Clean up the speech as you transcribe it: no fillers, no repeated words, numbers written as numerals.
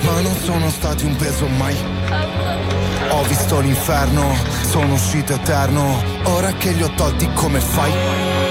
ma non sono stati un peso mai. Ho visto l'inferno, sono uscito eterno, ora che li ho tolti come fai?